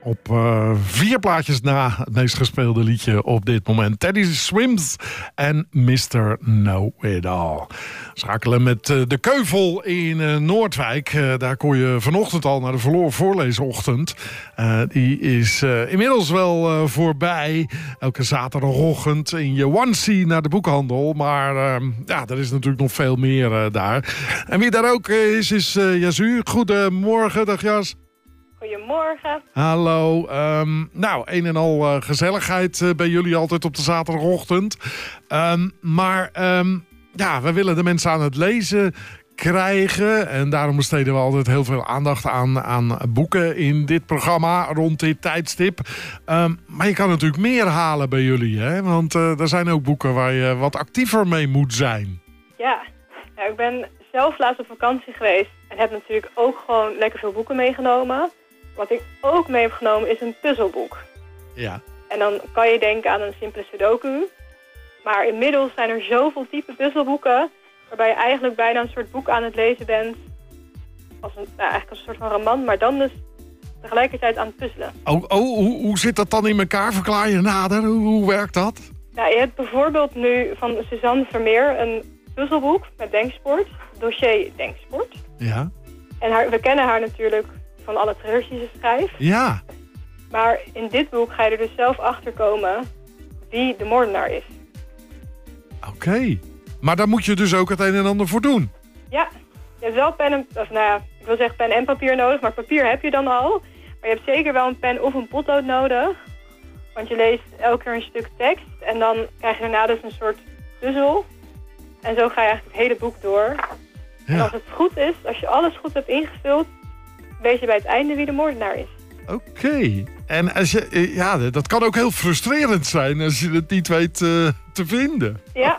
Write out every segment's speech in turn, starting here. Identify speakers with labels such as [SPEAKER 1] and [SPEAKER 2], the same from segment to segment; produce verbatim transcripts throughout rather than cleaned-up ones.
[SPEAKER 1] Op uh, vier plaatjes na het meest gespeelde liedje op dit moment. Teddy Swims en mister Know-It-All. Schakelen met uh, de Keuvel in uh, Noordwijk. Uh, daar kon je vanochtend al naar de verloren voorleesochtend. Uh, die is uh, inmiddels wel uh, voorbij. Elke zaterdagochtend in je onesie naar de boekhandel. Maar uh, ja, er is natuurlijk nog veel meer uh, daar. En wie daar ook is, is uh, Yasu. Goedemorgen, dag Jas.
[SPEAKER 2] Goedemorgen.
[SPEAKER 1] Hallo. Um, nou, een en al uh, gezelligheid uh, bij jullie altijd op de zaterdagochtend. Um, maar um, ja, we willen de mensen aan het lezen krijgen. En daarom besteden we altijd heel veel aandacht aan, aan boeken in dit programma rond dit tijdstip. Um, maar je kan natuurlijk meer halen bij jullie, hè? Want uh, er zijn ook boeken waar je wat actiever mee moet zijn.
[SPEAKER 2] Ja, ja, ik ben zelf laatst op vakantie geweest en heb natuurlijk ook gewoon lekker veel boeken meegenomen. Wat ik ook mee heb genomen is een puzzelboek.
[SPEAKER 1] Ja.
[SPEAKER 2] En dan kan je denken aan een simpele sudoku. Maar inmiddels zijn er zoveel type puzzelboeken, waarbij je eigenlijk bijna een soort boek aan het lezen bent. Als een, nou, eigenlijk als een soort van roman, maar dan dus tegelijkertijd aan het puzzelen.
[SPEAKER 1] Oh, oh hoe, hoe zit dat dan in elkaar? Verklaar je nader? Hoe, hoe werkt dat?
[SPEAKER 2] Nou, je hebt bijvoorbeeld nu van Suzanne Vermeer een puzzelboek met denksport. Dossier denksport.
[SPEAKER 1] Ja.
[SPEAKER 2] En haar, we kennen haar natuurlijk van alle thrillers die ze schrijft.
[SPEAKER 1] Ja.
[SPEAKER 2] Maar in dit boek ga je er dus zelf achter komen wie de moordenaar is.
[SPEAKER 1] Oké. Okay. Maar daar moet je dus ook het een en ander voor doen.
[SPEAKER 2] Ja. Je hebt wel pen en, of nou ja, ik wil zeggen pen en papier nodig, maar papier heb je dan al. Maar je hebt zeker wel een pen of een potlood nodig. Want je leest elke keer een stuk tekst en dan krijg je daarna dus een soort puzzel. En zo ga je eigenlijk het hele boek door. Ja. En als het goed is, als je alles goed hebt ingevuld, weet je bij het einde wie de moordenaar is.
[SPEAKER 1] Oké. Okay. En als je, ja, dat kan ook heel frustrerend zijn als je het niet weet uh, te vinden.
[SPEAKER 2] Ja.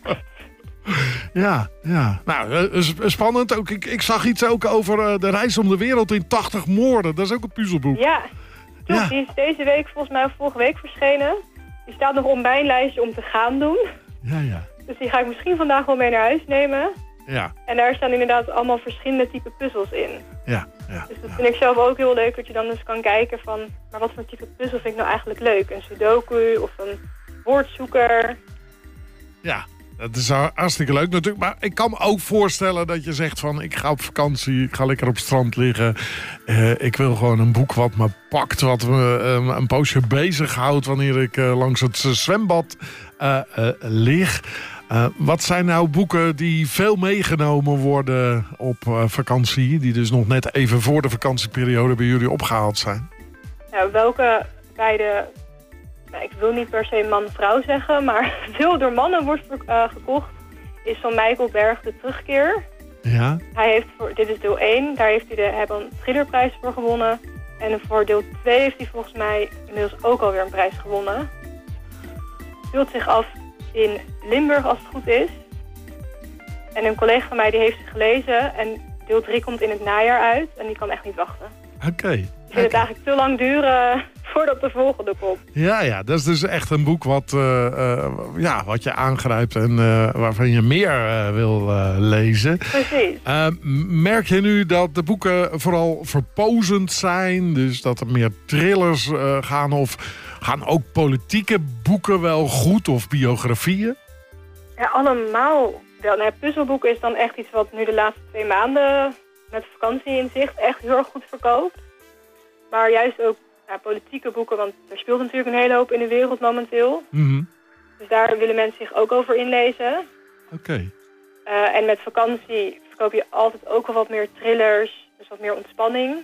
[SPEAKER 1] ja, ja. Nou, spannend. Ook, ik, ik zag iets ook over uh, de reis om de wereld in tachtig moorden. Dat is ook een puzzelboek.
[SPEAKER 2] Ja. Klopt,
[SPEAKER 1] ja.
[SPEAKER 2] Die is deze week volgens mij of vorige week verschenen. Die staat nog op mijn lijstje om te gaan doen.
[SPEAKER 1] Ja, ja.
[SPEAKER 2] Dus die ga ik misschien vandaag wel mee naar huis nemen.
[SPEAKER 1] Ja.
[SPEAKER 2] En daar staan inderdaad allemaal verschillende type puzzels in.
[SPEAKER 1] Ja, ja.
[SPEAKER 2] Dus dat
[SPEAKER 1] ja.
[SPEAKER 2] vind ik zelf ook heel leuk, dat je dan dus kan kijken van, maar wat voor type puzzel vind ik nou eigenlijk leuk? Een sudoku of een woordzoeker?
[SPEAKER 1] Ja, dat is hartstikke leuk natuurlijk. Maar ik kan me ook voorstellen dat je zegt van, ik ga op vakantie, ik ga lekker op het strand liggen. Uh, ik wil gewoon een boek wat me pakt, wat me uh, een poosje bezighoudt wanneer ik uh, langs het zwembad uh, uh, lig. Uh, wat zijn nou boeken die veel meegenomen worden op uh, vakantie, die dus nog net even voor de vakantieperiode bij jullie opgehaald zijn?
[SPEAKER 2] Nou, welke beide, nou, ik wil niet per se man-vrouw zeggen, maar veel door mannen wordt uh, gekocht, is van Michael Berg De Terugkeer.
[SPEAKER 1] Ja.
[SPEAKER 2] Hij heeft voor, dit is deel één, daar heeft hij de Hebben Thrillerprijs voor gewonnen. En voor deel twee heeft hij volgens mij inmiddels ook alweer een prijs gewonnen. Het speelt zich af in Limburg als het goed is. En een collega van mij die heeft ze gelezen en deel drie komt in het najaar uit en die kan echt niet wachten.
[SPEAKER 1] Oké. Okay.
[SPEAKER 2] Ik vind okay. het eigenlijk te lang duren voordat de volgende komt.
[SPEAKER 1] Ja, ja, dat is dus echt een boek wat, uh, uh, ja, wat je aangrijpt en uh, waarvan je meer uh, wil uh, lezen.
[SPEAKER 2] Precies.
[SPEAKER 1] Uh, merk je nu dat de boeken vooral verpozend zijn? Dus dat er meer thrillers uh, gaan of gaan ook politieke boeken wel goed of biografieën?
[SPEAKER 2] Ja, allemaal wel. Nou, puzzelboeken is dan echt iets wat nu de laatste twee maanden met vakantie in zicht echt heel erg goed verkoopt. Maar juist ook ja, politieke boeken, want er speelt natuurlijk een hele hoop in de wereld momenteel.
[SPEAKER 1] Mm-hmm.
[SPEAKER 2] Dus daar willen mensen zich ook over inlezen.
[SPEAKER 1] Oké. Okay.
[SPEAKER 2] Uh, en met vakantie verkoop je altijd ook wel wat meer thrillers, dus wat meer ontspanning.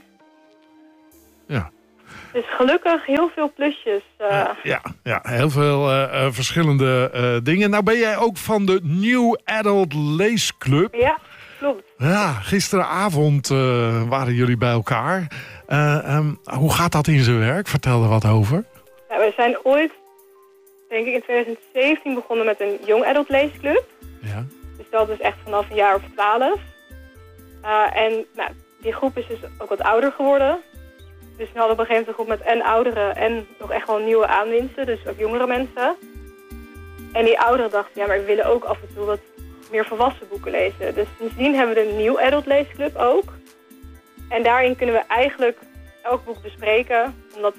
[SPEAKER 1] Ja.
[SPEAKER 2] Dus gelukkig heel veel plusjes. Uh.
[SPEAKER 1] Uh, ja, ja, heel veel uh, uh, verschillende uh, dingen. Nou ben jij ook van de New Adult Leesclub.
[SPEAKER 2] Ja, klopt.
[SPEAKER 1] Ja, gisteravond uh, waren jullie bij elkaar. Uh, um, hoe gaat dat in zijn werk? Vertel er wat over.
[SPEAKER 2] Ja, we zijn ooit, denk ik in twintig zeventien begonnen met een Young Adult Leesclub.
[SPEAKER 1] Ja.
[SPEAKER 2] Dus dat is echt vanaf een jaar of twaalf. Uh, en nou, die groep is dus ook wat ouder geworden. Dus we hadden op een gegeven moment een groep met en ouderen en nog echt wel nieuwe aanwinsten, dus ook jongere mensen. En die ouderen dachten, ja, maar we willen ook af en toe wat meer volwassen boeken lezen. Dus sindsdien hebben we de New Adult Leesclub ook. En daarin kunnen we eigenlijk elk boek bespreken, omdat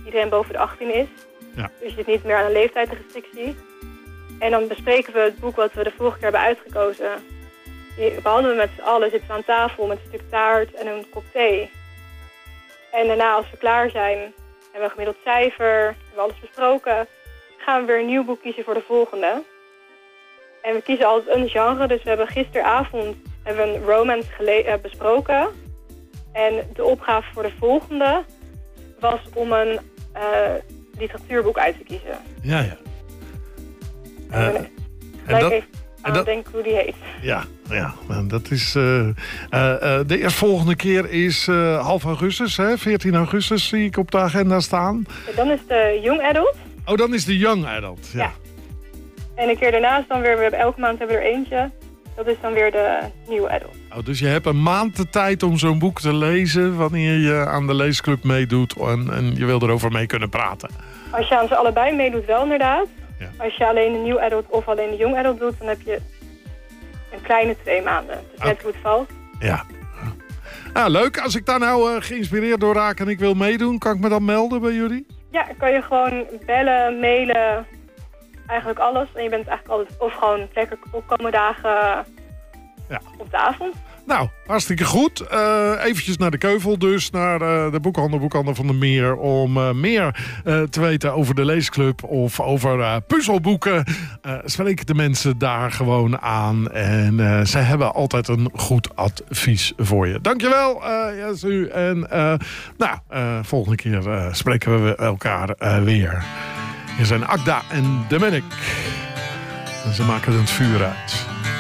[SPEAKER 2] iedereen boven de achttien is.
[SPEAKER 1] Ja.
[SPEAKER 2] Dus je zit niet meer aan een leeftijdsrestrictie. En dan bespreken we het boek wat we de vorige keer hebben uitgekozen. Die behandelen we met z'n allen, zitten we aan tafel met een stuk taart en een kop thee. En daarna, als we klaar zijn, hebben we een gemiddeld cijfer, hebben we alles besproken. Gaan we weer een nieuw boek kiezen voor de volgende. En we kiezen altijd een genre, dus we hebben gisteravond hebben we een romance gele- uh, besproken. En de opgave voor de volgende was om een uh, literatuurboek uit te kiezen.
[SPEAKER 1] Ja, ja.
[SPEAKER 2] Uh, en
[SPEAKER 1] en dat,
[SPEAKER 2] even aan
[SPEAKER 1] dat,
[SPEAKER 2] denken hoe die heet.
[SPEAKER 1] Ja, ja, dat is... Uh, uh, uh, de eerstvolgende keer is uh, half augustus, hè? veertien augustus zie ik op de agenda staan.
[SPEAKER 2] Ja, dan is de Young Adult.
[SPEAKER 1] Oh, dan is de Young Adult, ja.
[SPEAKER 2] ja. En een keer daarna is dan weer, we hebben elke maand hebben we er eentje. Dat is dan weer de New Adult.
[SPEAKER 1] Oh, dus je hebt een maand de tijd om zo'n boek te lezen wanneer je aan de leesclub meedoet en, en je wil erover mee kunnen praten.
[SPEAKER 2] Als je aan ze allebei meedoet wel inderdaad.
[SPEAKER 1] Ja.
[SPEAKER 2] Als je alleen de New Adult of alleen de Young Adult doet, dan heb je een kleine twee maanden. Dus net
[SPEAKER 1] okay.
[SPEAKER 2] hoe het valt.
[SPEAKER 1] Ja. Ah, leuk. Als ik daar nou uh, geïnspireerd door raak en ik wil meedoen, kan ik me dan melden bij jullie?
[SPEAKER 2] Ja, kan je gewoon bellen, mailen, eigenlijk alles. En je bent eigenlijk altijd of gewoon lekker opkomen dagen ja. op de avond.
[SPEAKER 1] Nou, hartstikke goed. Uh, eventjes naar de Keuvel dus, naar uh, de boekhandel, boekhandel van de Meer... om uh, meer uh, te weten over de leesclub of over uh, puzzelboeken. Uh, spreken de mensen daar gewoon aan. En uh, ze hebben altijd een goed advies voor je. Dankjewel, uh, Yasu. En uh, nou, uh, volgende keer uh, spreken we elkaar uh, weer. Hier zijn Akda en de Munnik. En ze maken het vuur uit.